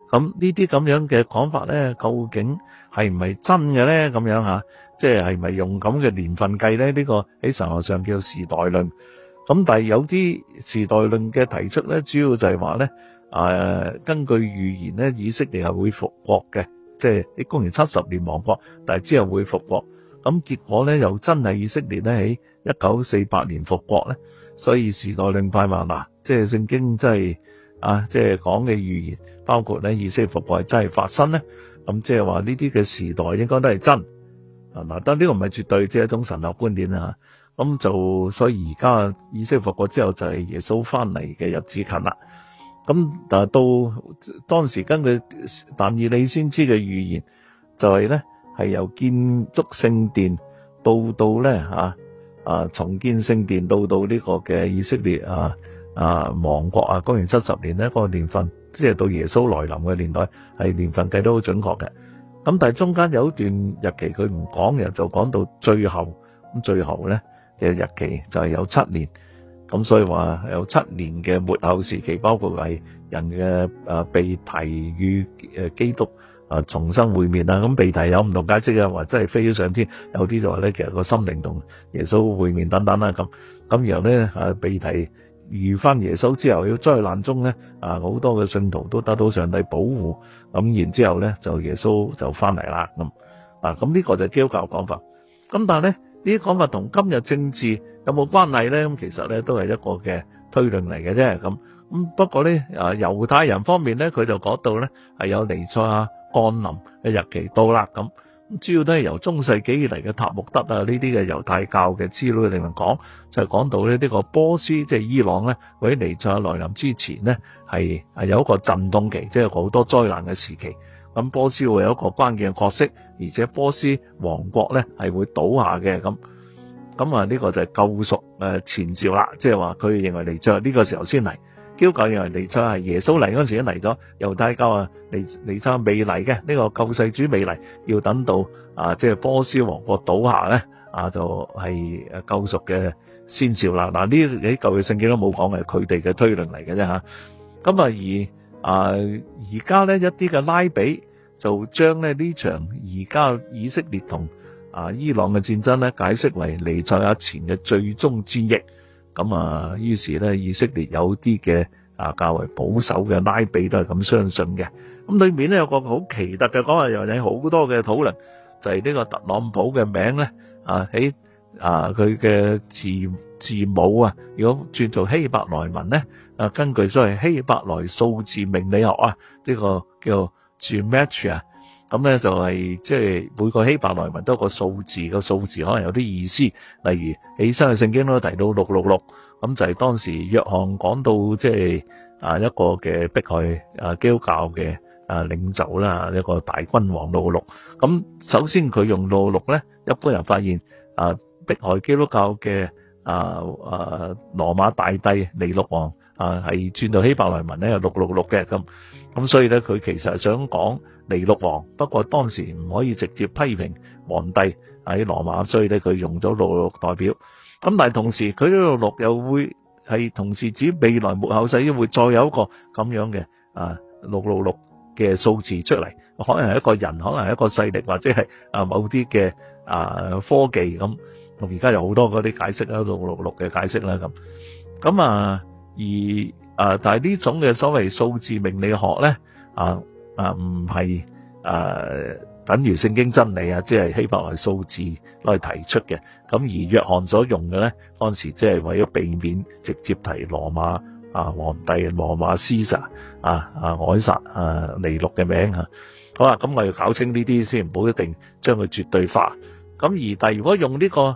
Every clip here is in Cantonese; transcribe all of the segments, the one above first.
咁呢啲咁樣嘅講法咧，究竟係唔係真嘅咧？咁樣吓，即係咪用咁嘅年份計咧？呢個喺神學上叫時代論。咁但係有啲時代論嘅提出咧，主要就係話咧，根據預言咧，以色列係會復國嘅，即係喺公元70年亡國，但係之後會復國。咁結果咧，又真係以色列咧喺1948年復國咧，所以時代論派話嗱，即係聖經真係即係講嘅預言，包括咧以色列復國係真係發生咧，咁即係話呢啲嘅時代應該都係真。嗱，但呢個唔係絕對，即係一種神學觀點啦。咁就所以而家以色列復國之後就係耶穌翻嚟嘅日子近啦。咁但係到當時根據但以理先知嘅預言，就係咧係由建築聖殿到咧重建聖殿到呢個嘅以色列亡國公元70年呢個年份，即係到耶穌來臨嘅年代，係年份計得好準確嘅。咁但係中間有一段日期佢唔講嘅，就講到最後，咁最後咧嘅日期就係有7年，咁所以話有7年嘅末後時期，包括係人嘅被提與基督重新會面啦。咁被提有唔同解釋嘅，話真係飛咗上天，有啲就話咧其實個心靈同耶穌會面等等啦。咁然後咧被提遇翻耶穌之後，要災難中咧好多嘅信徒都得到上帝保護，咁然之後咧就耶穌就翻嚟啦。咁呢個就係基督教講法。咁但係咧呢啲講法同今日政治有冇關係咧？咁其實咧都係一個嘅推論嚟嘅啫。咁不過咧猶太人方面咧，佢就講到咧係有彌賽亞降臨嘅日期到啦。咁主要都係由中世紀以嚟嘅塔木德呢啲嘅猶太教嘅資料嚟講，就係講到咧呢個波斯即係伊朗咧，喺彌賽亞來臨之前呢，係有一個陣痛期，即係好多災難嘅時期。咁波斯會有一個關鍵嘅角色，而且波斯王國咧係會倒下嘅。咁呢個就係救贖前兆啦，即係話佢認為彌賽亞呢個時候先嚟。基督教認為彌賽亞係耶穌嚟嗰陣時已經嚟咗，猶太教彌賽亞未嚟嘅，呢個救世主未嚟，要等到即係波斯王國倒下咧就係救贖嘅先兆啦。嗱，呢啲舊約聖經都冇講嘅，佢哋嘅推論嚟嘅啫嚇。咁而家咧一啲嘅拉比就將咧呢場而家以色列同伊朗嘅戰爭咧解釋為彌賽亞前嘅最終戰役。咁於是咧以色列有啲嘅較為保守嘅拉比都係咁相信嘅。咁裏面咧有個好奇特嘅講話，又引好多嘅討論，就係呢個特朗普嘅名咧喺佢嘅字母如果轉做希伯來文咧根據所謂希伯來數字命理學呢個叫 Gematria。咁咧就係即係每個希伯來文都有個數字，個數字可能有啲意思。例如喺新約聖經都提到666，咁就係當時約翰講到即係一個嘅迫害基督教嘅領袖啦，一個大君王666。咁首先佢用666咧，一般人發現迫害基督教嘅羅馬大帝尼祿王係轉到希伯來文咧有666嘅。咁所以咧佢其實想講尼祿王，不過當時唔可以直接批評皇帝喺羅馬，所以咧佢用咗666代表。咁但係同時佢呢66又會係同時指未來末後世會再有一個咁樣嘅666嘅數字出嚟，可能係一個人，可能係一個勢力，或者係某啲嘅科技咁。而家有好多嗰啲解釋啦，666嘅解釋啦咁。但係呢種嘅所謂數字命理學咧唔係等於聖經真理即係希伯來數字攞嚟提出嘅。咁而約翰所用嘅咧，當時即係為咗避免直接提羅馬皇帝羅馬斯撒凱撒尼祿嘅名好啦，咁我要搞清呢啲先，唔好一定將佢絕對化。但係如果用呢個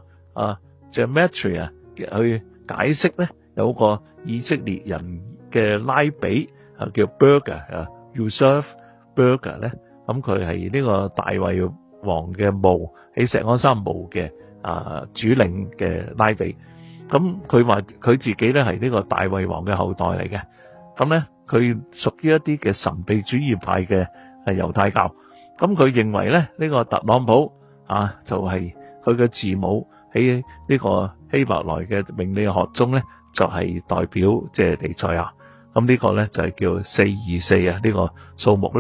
Gematria 去解釋咧，有個以色列人嘅拉比叫 Berger Yosef Berger 咧，咁佢係呢個大衛王嘅墓喺錫安山墓嘅主領嘅拉比。咁佢話佢自己咧係呢個大衛王嘅後代嚟嘅。咁咧佢屬於一啲嘅神秘主義派嘅猶太教。咁佢認為咧呢個特朗普就係佢嘅字母喺呢個希伯來嘅命理學中咧就係代表即係彌賽亞。咁呢個咧就係叫424呢個數目咧。